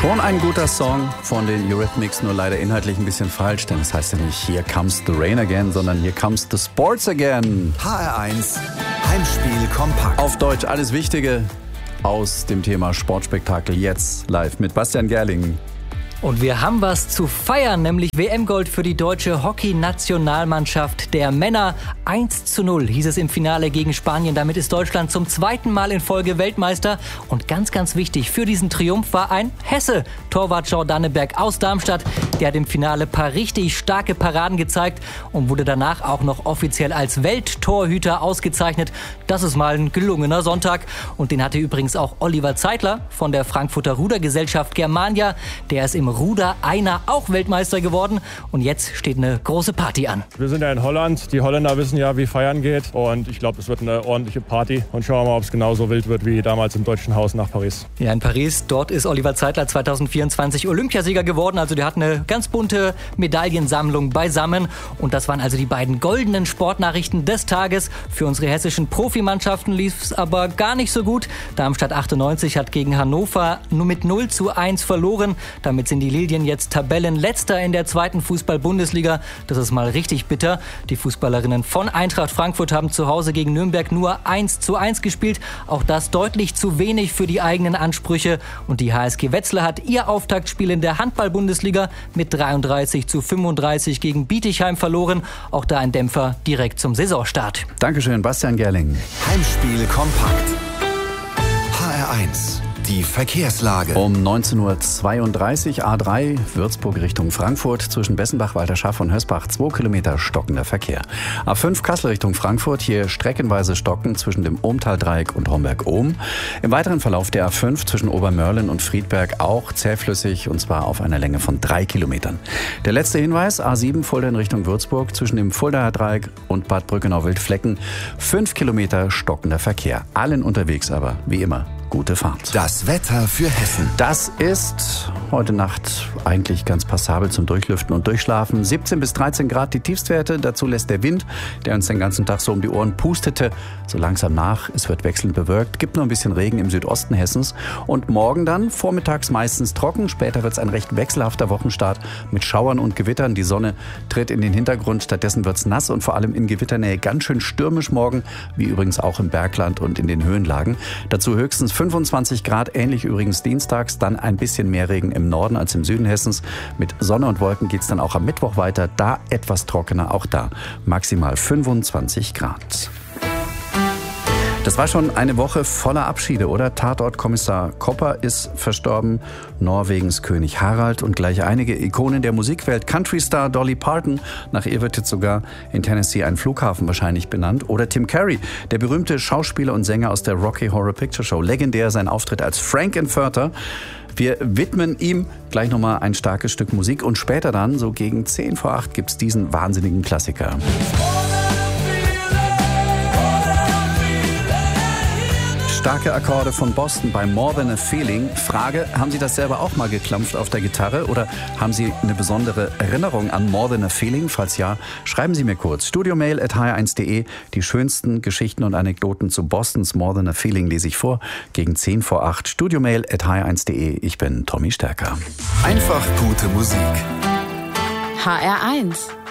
Schon ein guter Song von den Eurythmics, nur leider inhaltlich ein bisschen falsch, denn es heißt ja nicht Here Comes the Rain Again, sondern Here Comes the Sports Again. HR1 Heimspiel kompakt. Auf Deutsch alles Wichtige aus dem Thema Sportspektakel jetzt live mit Bastian Gerling. Und wir haben was zu feiern, nämlich WM-Gold für die deutsche Hockey-Nationalmannschaft der Männer. 1:0 hieß es im Finale gegen Spanien. Damit ist Deutschland zum zweiten Mal in Folge Weltmeister. Und ganz, ganz wichtig für diesen Triumph war ein Hesse, Torwart Jean Danneberg aus Darmstadt. Der hat im Finale ein paar richtig starke Paraden gezeigt und wurde danach auch noch offiziell als Welttorhüter ausgezeichnet. Das ist mal ein gelungener Sonntag. Und den hatte übrigens auch Oliver Zeitler von der Frankfurter Rudergesellschaft Germania. Der ist im Ruder-Einer auch Weltmeister geworden. Und jetzt steht eine große Party an. Wir sind ja in Holland. Die Holländer wissen ja, wie feiern geht. Und ich glaube, es wird eine ordentliche Party. Und schauen wir mal, ob es genauso wild wird wie damals im Deutschen Haus nach Paris. Ja, in Paris. Dort ist Oliver Zeitler 2024 Olympiasieger geworden. Also der hat eine ganz bunte Medaillensammlung beisammen. Und das waren also die beiden goldenen Sportnachrichten des Tages. Für unsere hessischen Profimannschaften lief es aber gar nicht so gut. Darmstadt 98 hat gegen Hannover nur mit 0:1 verloren. Damit sind die Lilien jetzt Tabellenletzter in der zweiten Fußball-Bundesliga. Das ist mal richtig bitter. Die Fußballerinnen von Eintracht Frankfurt haben zu Hause gegen Nürnberg nur 1:1 gespielt. Auch das deutlich zu wenig für die eigenen Ansprüche. Und die HSG Wetzlar hat ihr Auftaktspiel in der Handball-Bundesliga mit 33:35 gegen Bietigheim verloren. Auch da ein Dämpfer direkt zum Saisonstart. Dankeschön, Bastian Gerling. Heimspiel kompakt. HR1. Die Verkehrslage. Um 19:32 Uhr A3 Würzburg Richtung Frankfurt zwischen Bessenbach, Walterschaff und Hösbach 2 Kilometer stockender Verkehr. A5 Kassel Richtung Frankfurt, hier streckenweise stocken zwischen dem Ohmtal-Dreieck und Homberg-Ohm. Im weiteren Verlauf der A5 zwischen Obermörlen und Friedberg auch zähflüssig und zwar auf einer Länge von 3 Kilometern. Der letzte Hinweis, A7 Fulda in Richtung Würzburg zwischen dem Fuldaer Dreieck und Bad Brückenau-Wildflecken 5 Kilometer stockender Verkehr. Allen unterwegs aber, wie immer, gute Fahrt. Das Wetter für Hessen. Das ist heute Nacht eigentlich ganz passabel zum Durchlüften und Durchschlafen. 17 bis 13 Grad die Tiefstwerte. Dazu lässt der Wind, der uns den ganzen Tag so um die Ohren pustete, so langsam nach. Es wird wechselnd bewölkt. Gibt nur ein bisschen Regen im Südosten Hessens. Und morgen dann vormittags meistens trocken. Später wird es ein recht wechselhafter Wochenstart mit Schauern und Gewittern. Die Sonne tritt in den Hintergrund. Stattdessen wird es nass und vor allem in Gewitternähe ganz schön stürmisch morgen. Wie übrigens auch im Bergland und in den Höhenlagen. Dazu höchstens 25 Grad, ähnlich übrigens dienstags, dann ein bisschen mehr Regen im Norden als im Süden Hessens. Mit Sonne und Wolken geht es dann auch am Mittwoch weiter, da etwas trockener, auch da maximal 25 Grad. Das war schon eine Woche voller Abschiede, oder? Tatortkommissar Kopper ist verstorben, Norwegens König Harald und gleich einige Ikonen der Musikwelt. Countrystar Dolly Parton, nach ihr wird jetzt sogar in Tennessee ein Flughafen wahrscheinlich benannt. Oder Tim Curry, der berühmte Schauspieler und Sänger aus der Rocky Horror Picture Show. Legendär sein Auftritt als Frank-N-Furter. Wir widmen ihm gleich nochmal ein starkes Stück Musik und später dann, so gegen 10 vor 8, gibt's diesen wahnsinnigen Klassiker. Starke Akkorde von Boston bei More Than a Feeling. Frage, haben Sie das selber auch mal geklampft auf der Gitarre oder haben Sie eine besondere Erinnerung an More Than a Feeling? Falls ja, schreiben Sie mir kurz. studiomail@hr1.de. Die schönsten Geschichten und Anekdoten zu Bostons More Than a Feeling lese ich vor. Gegen 10 vor 8. studiomail@hr1.de. Ich bin Tommy Stärker. Einfach gute Musik. HR1